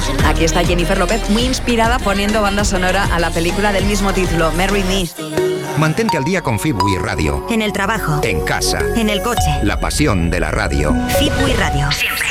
Aquí está Jennifer López, muy inspirada, poniendo banda sonora a la película del mismo título, Marry Me. Mantente al día con Fibui Radio. En el trabajo. En casa. En el coche. La pasión de la radio. Fibui Radio. Siempre.